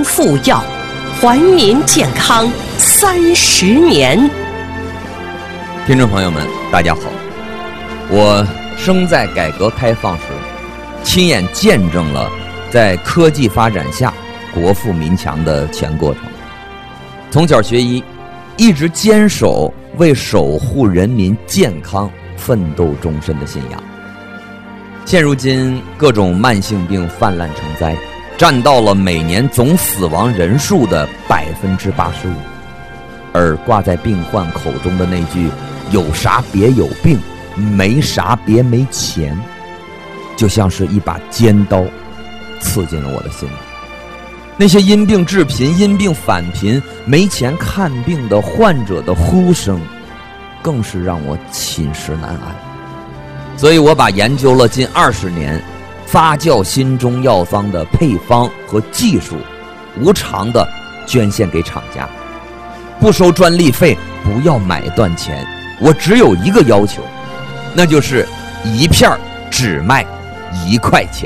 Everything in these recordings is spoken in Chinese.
生附药，还您健康30年。 听众朋友们，大家好，我生在改革开放时，亲眼见证了在科技发展下国富民强的全过程。从小学医，一直坚守为守护人民健康奋斗终身的信仰。现如今各种慢性病泛滥成灾，占到了每年总死亡人数的85%，而挂在病患口中的那句有啥别有病，没啥别没钱，就像是一把尖刀刺进了我的心里。那些因病致贫、因病返贫、没钱看病的患者的呼声，更是让我寝食难安。所以我把研究了近20年发酵新中药方的配方和技术无偿的捐献给厂家，不收专利费，不要买断钱。我只有一个要求，那就是一片只卖1块钱。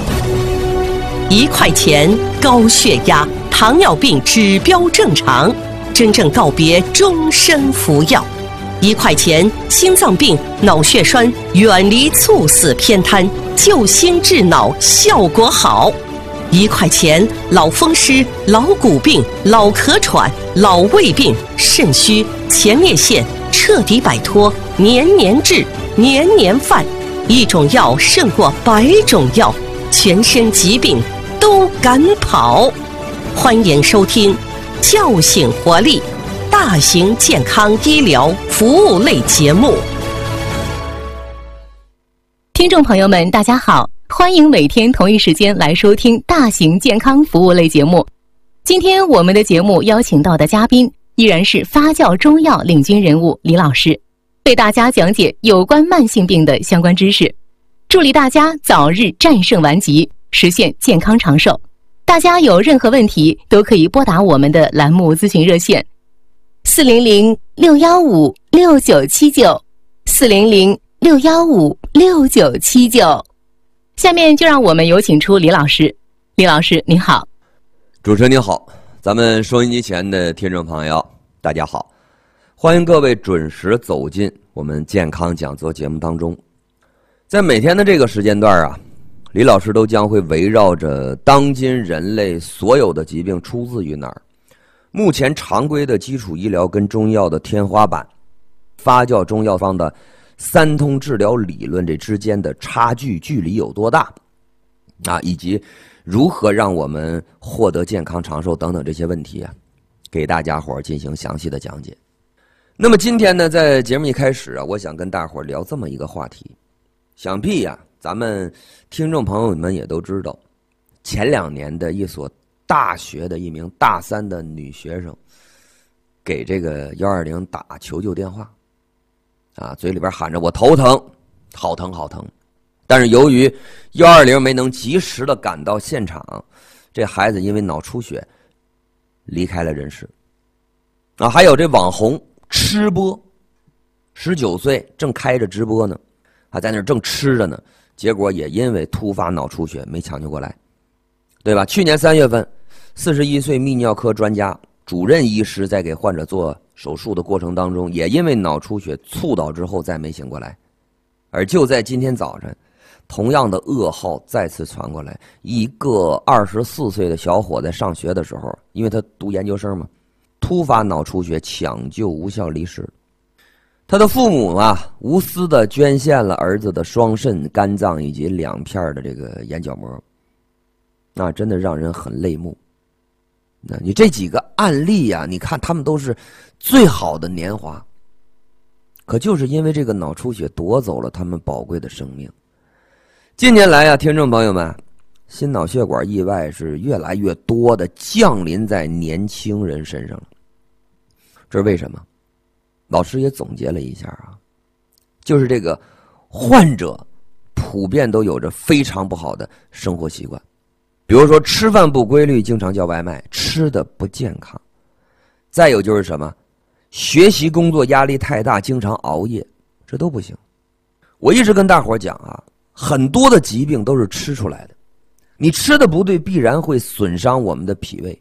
1块钱，高血压、糖尿病指标正常，真正告别终身服药。1块钱，心脏病、脑血栓远离猝死偏瘫，救心治脑效果好。1块钱，老风湿、老骨病、老咳喘、老胃病、肾虚、前列腺彻底摆脱，年年治，年年犯。一种药胜过100种药，全身疾病都敢跑。欢迎收听叫醒活力大型健康医疗服务类节目。 听众朋友们大家好，欢迎每天同一时间来收听大型健康服务类节目。今天我们的节目邀请到的嘉宾依然是发酵中药领军人物李老师，为大家讲解有关慢性病的相关知识，助力大家早日战胜顽疾，实现健康长寿。大家有任何问题都可以拨打我们的栏目咨询热线400-615-6979 400-615-6979。下面就让我们有请出李老师。李老师您好。 主持人您好，咱们收音机前的听众朋友大家好，欢迎各位准时走进我们健康讲座节目当中。在每天的这个时间段啊，李老师都将会围绕着当今人类所有的疾病出自于哪儿，目前常规的基础医疗跟中药的天花板，发酵中药方的3通治疗理论这之间的差距距离有多大啊，以及如何让我们获得健康长寿等等这些问题啊，给大家伙进行详细的讲解。那么今天呢，在节目一开始啊，我想跟大伙聊这么一个话题。想必呀，咱们听众朋友们也都知道，前2年的一所大学的一名大3的女学生给这个120打求救电话啊，嘴里边喊着我头疼，好疼好疼。但是由于120没能及时的赶到现场，这孩子因为脑出血离开了人世啊。还有这网红吃播，19岁正开着直播呢，还在那儿正吃着呢，结果也因为突发脑出血没抢救过来，对吧？去年3月份，41岁泌尿科专家主任医师在给患者做手术的过程当中，也因为脑出血猝倒之后再没醒过来。而就在今天早晨，同样的噩耗再次传过来，一个24岁的小伙在上学的时候，因为他读研究生嘛，突发脑出血抢救无效离世。他的父母啊，无私的捐献了儿子的双肾、肝脏以及2片的这个眼角膜，那真的让人很泪目。那你这几个案例啊，你看他们都是最好的年华，可就是因为这个脑出血夺走了他们宝贵的生命。近年来啊，听众朋友们，心脑血管意外是越来越多的降临在年轻人身上了。这是为什么？老师也总结了一下啊，就是这个患者普遍都有着非常不好的生活习惯，比如说吃饭不规律，经常叫外卖，吃的不健康。再有就是什么，学习工作压力太大，经常熬夜，这都不行。我一直跟大伙讲啊，很多的疾病都是吃出来的，你吃的不对，必然会损伤我们的脾胃。